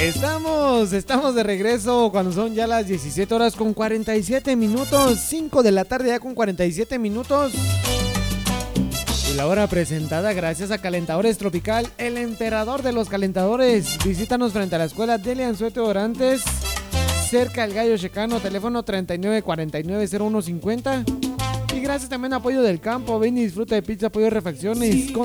Estamos de regreso cuando son ya las 17 horas con 47 minutos, 5 de la tarde ya con 47 minutos. Y la hora presentada gracias a Calentadores Tropical, el emperador de los calentadores. Visítanos frente a la escuela Delia Anzueto Orantes, cerca del Gallo Checano, teléfono 3949-0150. Y gracias también a Pollo del Campo, ven y disfruta de pizza, pollo, refacciones con